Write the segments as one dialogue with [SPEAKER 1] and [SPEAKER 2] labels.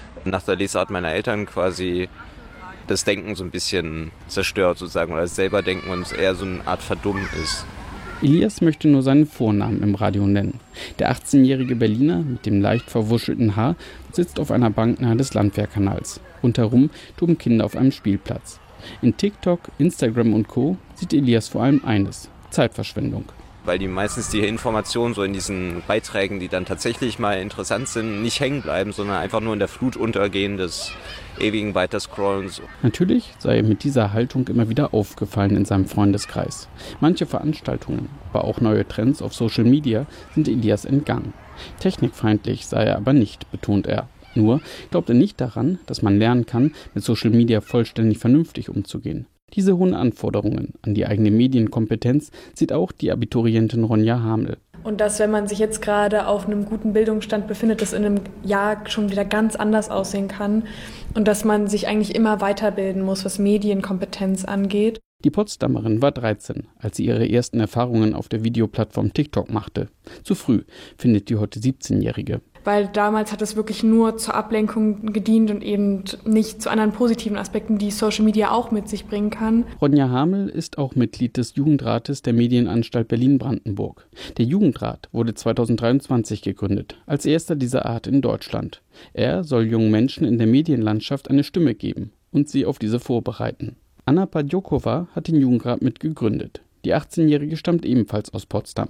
[SPEAKER 1] nach der Lesart meiner Eltern quasi das Denken so ein bisschen zerstört sozusagen oder das Selberdenken und eher so eine Art Verdummen ist.
[SPEAKER 2] Elias möchte nur seinen Vornamen im Radio nennen. Der 18-jährige Berliner mit dem leicht verwuschelten Haar sitzt auf einer Bank nahe des Landwehrkanals. Rundherum toben Kinder auf einem Spielplatz. In TikTok, Instagram und Co. sieht Elias vor allem eines: Zeitverschwendung.
[SPEAKER 1] Weil die meistens die Informationen so in diesen Beiträgen, die dann tatsächlich mal interessant sind, nicht hängen bleiben, sondern einfach nur in der Flut untergehen des ewigen Weiterscrollens.
[SPEAKER 2] Natürlich sei ihm mit dieser Haltung immer wieder aufgefallen in seinem Freundeskreis. Manche Veranstaltungen, aber auch neue Trends auf Social Media sind Elias entgangen. Technikfeindlich sei er aber nicht, betont er. Nur glaubt er nicht daran, dass man lernen kann, mit Social Media vollständig vernünftig umzugehen. Diese hohen Anforderungen an die eigene Medienkompetenz sieht auch die Abiturientin Ronja Hamel.
[SPEAKER 3] Und dass, wenn man sich jetzt gerade auf einem guten Bildungsstand befindet, das in einem Jahr schon wieder ganz anders aussehen kann und dass man sich eigentlich immer weiterbilden muss, was Medienkompetenz angeht.
[SPEAKER 2] Die Potsdamerin war 13, als sie ihre ersten Erfahrungen auf der Videoplattform TikTok machte. Zu früh, findet die heute 17-Jährige.
[SPEAKER 3] Weil damals hat es wirklich nur zur Ablenkung gedient und eben nicht zu anderen positiven Aspekten, die Social Media auch mit sich bringen kann.
[SPEAKER 2] Ronja Hamel ist auch Mitglied des Jugendrates der Medienanstalt Berlin-Brandenburg. Der Jugendrat wurde 2023 gegründet, als erster dieser Art in Deutschland. Er soll jungen Menschen in der Medienlandschaft eine Stimme geben und sie auf diese vorbereiten. Anna Padjokova hat den Jugendrat mitgegründet. Die 18-Jährige stammt ebenfalls aus Potsdam.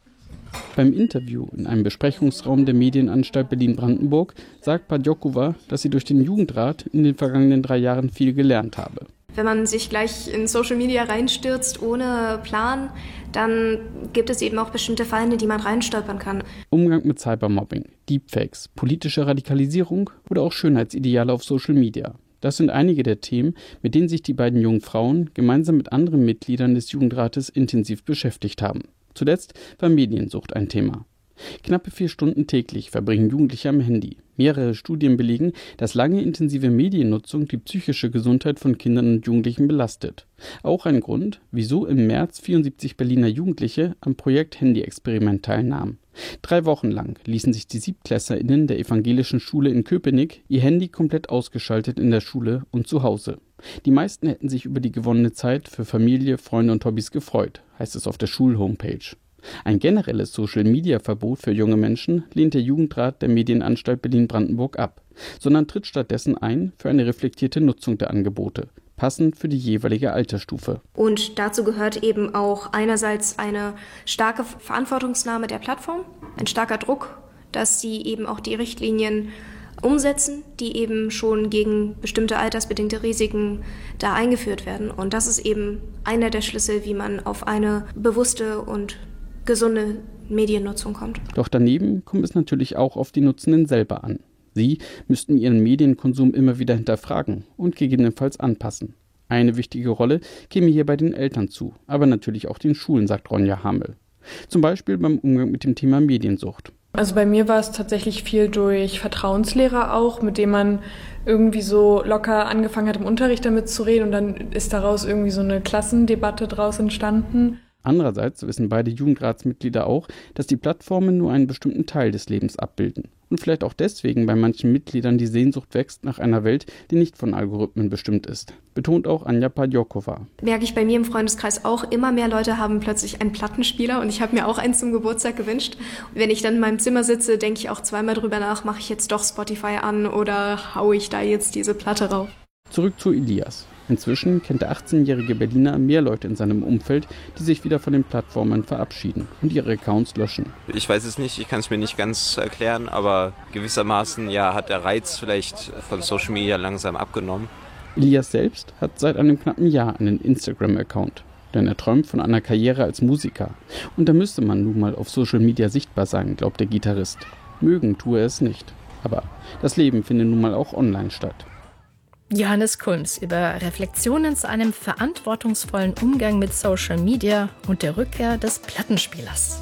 [SPEAKER 2] Beim Interview in einem Besprechungsraum der Medienanstalt Berlin-Brandenburg sagt Padjokova, dass sie durch den Jugendrat in den vergangenen 3 Jahren viel gelernt habe.
[SPEAKER 4] Wenn man sich gleich in Social Media reinstürzt ohne Plan, dann gibt es eben auch bestimmte Fallen, in die man reinstolpern kann.
[SPEAKER 2] Umgang mit Cybermobbing, Deepfakes, politische Radikalisierung oder auch Schönheitsideale auf Social Media. Das sind einige der Themen, mit denen sich die beiden jungen Frauen gemeinsam mit anderen Mitgliedern des Jugendrates intensiv beschäftigt haben. Zuletzt war Mediensucht ein Thema. Knappe 4 Stunden täglich verbringen Jugendliche am Handy. Mehrere Studien belegen, dass lange intensive Mediennutzung die psychische Gesundheit von Kindern und Jugendlichen belastet. Auch ein Grund, wieso im März 74 Berliner Jugendliche am Projekt Handy-Experiment teilnahmen. 3 Wochen lang ließen sich die SiebtklässlerInnen der evangelischen Schule in Köpenick ihr Handy komplett ausgeschaltet in der Schule und zu Hause. Die meisten hätten sich über die gewonnene Zeit für Familie, Freunde und Hobbys gefreut, heißt es auf der Schulhomepage. Ein generelles Social-Media-Verbot für junge Menschen lehnt der Jugendrat der Medienanstalt Berlin-Brandenburg ab, sondern tritt stattdessen ein für eine reflektierte Nutzung der Angebote, passend für die jeweilige Altersstufe.
[SPEAKER 4] Und dazu gehört eben auch einerseits eine starke Verantwortungsnahme der Plattform, ein starker Druck, dass sie eben auch die Richtlinien umsetzen, die eben schon gegen bestimmte altersbedingte Risiken da eingeführt werden. Und das ist eben einer der Schlüssel, wie man auf eine bewusste und gesunde Mediennutzung kommt.
[SPEAKER 2] Doch daneben kommt es natürlich auch auf die Nutzenden selber an. Sie müssten ihren Medienkonsum immer wieder hinterfragen und gegebenenfalls anpassen. Eine wichtige Rolle käme hier bei den Eltern zu, aber natürlich auch den Schulen, sagt Ronja Hamel. Zum Beispiel beim Umgang mit dem Thema Mediensucht.
[SPEAKER 3] Also bei mir war es tatsächlich viel durch Vertrauenslehrer auch, mit dem man irgendwie so locker angefangen hat, im Unterricht damit zu reden und dann ist daraus irgendwie so eine Klassendebatte draus entstanden.
[SPEAKER 2] Andererseits wissen beide Jugendratsmitglieder auch, dass die Plattformen nur einen bestimmten Teil des Lebens abbilden. Und vielleicht auch deswegen bei manchen Mitgliedern die Sehnsucht wächst nach einer Welt, die nicht von Algorithmen bestimmt ist. Betont auch Anja Padjokova.
[SPEAKER 4] Merke ich bei mir im Freundeskreis auch, immer mehr Leute haben plötzlich einen Plattenspieler und ich habe mir auch einen zum Geburtstag gewünscht. Und wenn ich dann in meinem Zimmer sitze, denke ich auch zweimal drüber nach, mache ich jetzt doch Spotify an oder haue ich da jetzt diese Platte rauf.
[SPEAKER 2] Zurück zu Elias. Inzwischen kennt der 18-jährige Berliner mehr Leute in seinem Umfeld, die sich wieder von den Plattformen verabschieden und ihre Accounts löschen.
[SPEAKER 1] Ich weiß es nicht, ich kann es mir nicht ganz erklären, aber gewissermaßen ja, hat der Reiz vielleicht von Social Media langsam abgenommen.
[SPEAKER 2] Elias selbst hat seit einem knappen Jahr einen Instagram-Account, denn er träumt von einer Karriere als Musiker. Und da müsste man nun mal auf Social Media sichtbar sein, glaubt der Gitarrist. Mögen tue er es nicht, aber das Leben findet nun mal auch online statt.
[SPEAKER 5] Johannes Kunz über Reflexionen zu einem verantwortungsvollen Umgang mit Social Media und der Rückkehr des Plattenspielers.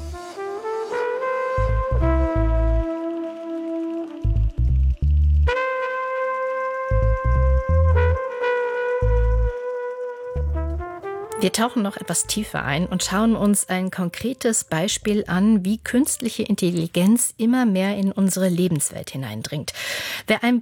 [SPEAKER 5] Wir tauchen noch etwas tiefer ein und schauen uns ein konkretes Beispiel an, wie künstliche Intelligenz immer mehr in unsere Lebenswelt hineindringt. Wer ein